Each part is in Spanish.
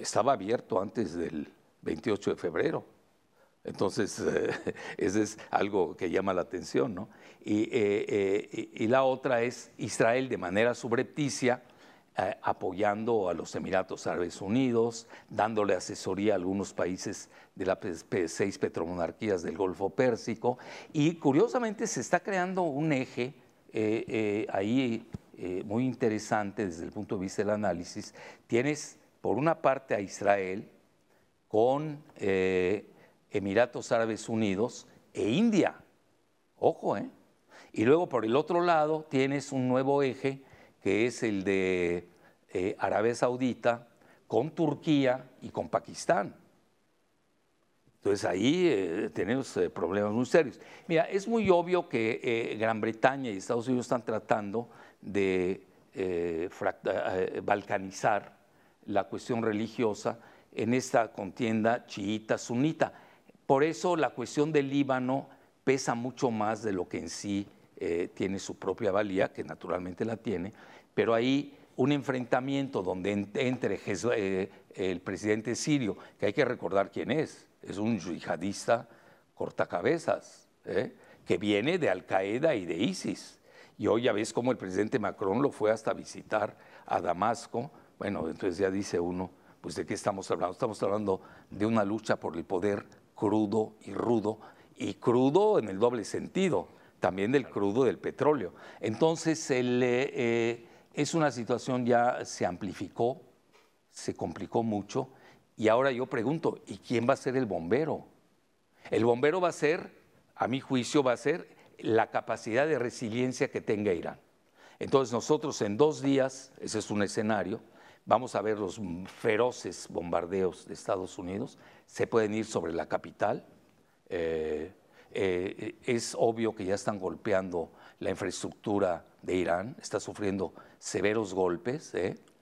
estaba abierto antes del 28 de febrero. Entonces, eso es algo que llama la atención, ¿no? Y la otra es Israel de manera subrepticia, apoyando a los Emiratos Árabes Unidos, dándole asesoría a algunos países de las 6 petromonarquías del Golfo Pérsico. Y curiosamente se está creando un eje ahí muy interesante desde el punto de vista del análisis. Tienes por una parte a Israel con Emiratos Árabes Unidos e India. Ojo, ¿eh? Y luego por el otro lado tienes un nuevo eje que es el de Arabia Saudita con Turquía y con Pakistán. Entonces ahí tenemos problemas muy serios. Mira, es muy obvio que Gran Bretaña y Estados Unidos están tratando de balcanizar la cuestión religiosa en esta contienda chiita-sunita. Por eso la cuestión del Líbano pesa mucho más de lo que en sí tiene su propia valía, que naturalmente la tiene, pero ahí un enfrentamiento donde entre el presidente sirio, que hay que recordar quién es un yihadista cortacabezas, que viene de Al-Qaeda y de ISIS. Y hoy ya ves cómo el presidente Macron lo fue hasta visitar a Damasco. Bueno, entonces ya dice uno, pues ¿de qué estamos hablando? Estamos hablando de una lucha por el poder crudo y rudo, y crudo en el doble sentido, también del crudo del petróleo. Entonces es una situación ya se amplificó, se complicó mucho, y ahora yo pregunto, ¿y quién va a ser el bombero? El bombero va a ser, a mi juicio, va a ser la capacidad de resiliencia que tenga Irán. Entonces nosotros en 2 días, ese es un escenario, vamos a ver los feroces bombardeos de Estados Unidos, se pueden ir sobre la capital, es obvio que ya están golpeando la infraestructura de Irán, está sufriendo severos golpes,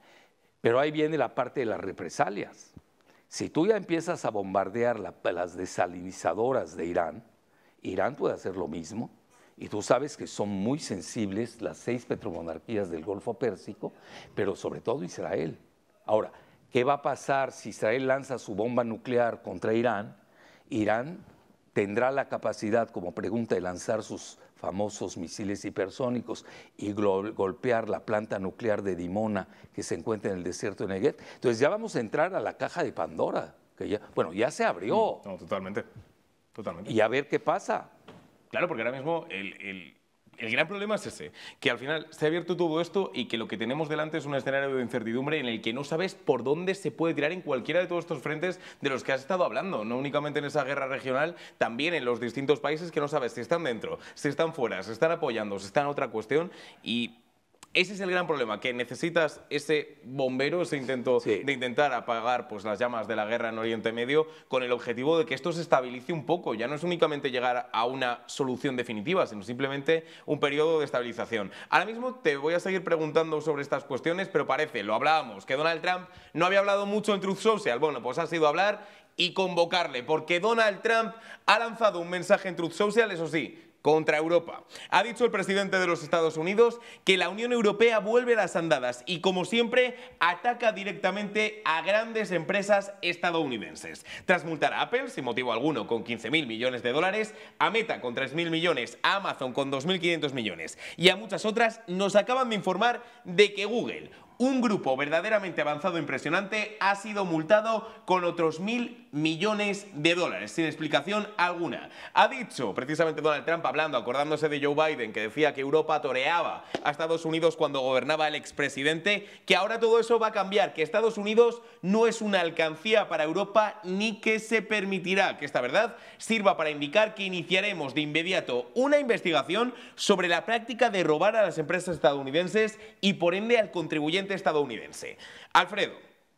pero ahí viene la parte de las represalias. Si tú ya empiezas a bombardear las desalinizadoras de Irán, Irán puede hacer lo mismo, y tú sabes que son muy sensibles las 6 petromonarquías del Golfo Pérsico, pero sobre todo Israel. Ahora, ¿qué va a pasar si Israel lanza su bomba nuclear contra Irán? Irán tendrá la capacidad, como pregunta, de lanzar sus famosos misiles hipersónicos y golpear la planta nuclear de Dimona que se encuentra en el desierto de Negev. Entonces ya vamos a entrar a la caja de Pandora, que ya se abrió. No, totalmente. Y a ver qué pasa. Claro, porque ahora mismo el gran problema es ese, que al final se ha abierto todo esto y que lo que tenemos delante es un escenario de incertidumbre en el que no sabes por dónde se puede tirar en cualquiera de todos estos frentes de los que has estado hablando, no únicamente en esa guerra regional, también en los distintos países que no sabes si están dentro, si están fuera, si están apoyando, si están en otra cuestión. Y ese es el gran problema, que necesitas ese bombero, ese intento de intentar apagar pues, las llamas de la guerra en Oriente Medio con el objetivo de que esto se estabilice un poco. Ya no es únicamente llegar a una solución definitiva, sino simplemente un periodo de estabilización. Ahora mismo te voy a seguir preguntando sobre estas cuestiones, pero parece, lo hablábamos, que Donald Trump no había hablado mucho en Truth Social. Bueno, pues ha sido hablar y convocarle, porque Donald Trump ha lanzado un mensaje en Truth Social, eso sí, contra Europa. Ha dicho el presidente de los Estados Unidos que la Unión Europea vuelve a las andadas y, como siempre, ataca directamente a grandes empresas estadounidenses. Tras multar a Apple, sin motivo alguno, con 15.000 millones de dólares, a Meta con 3.000 millones, a Amazon con 2.500 millones y a muchas otras, nos acaban de informar de que Google, un grupo verdaderamente avanzado e impresionante, ha sido multado con otros 1.000 millones de dólares, sin explicación alguna. Ha dicho precisamente Donald Trump, acordándose de Joe Biden, que decía que Europa toreaba a Estados Unidos cuando gobernaba el expresidente, que ahora todo eso va a cambiar, que Estados Unidos no es una alcancía para Europa ni que se permitirá que esta verdad sirva para indicar que iniciaremos de inmediato una investigación sobre la práctica de robar a las empresas estadounidenses y por ende al contribuyente estadounidense. Alfredo,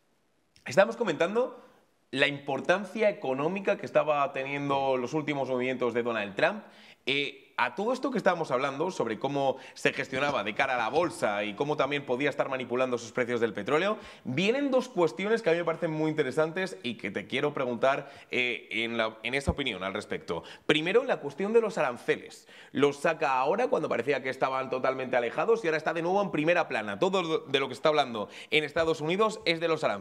estamos comentando la importancia económica que estaba teniendo los últimos movimientos de Donald Trump. A todo esto que estábamos hablando sobre cómo se gestionaba de cara a la bolsa y cómo también podía estar manipulando sus precios del petróleo, vienen 2 cuestiones que a mí me parecen muy interesantes y que te quiero preguntar en esta opinión al respecto. Primero, la cuestión de los aranceles. Los saca ahora cuando parecía que estaban totalmente alejados y ahora está de nuevo en primera plana. Todo de lo que está hablando en Estados Unidos es de los aranceles.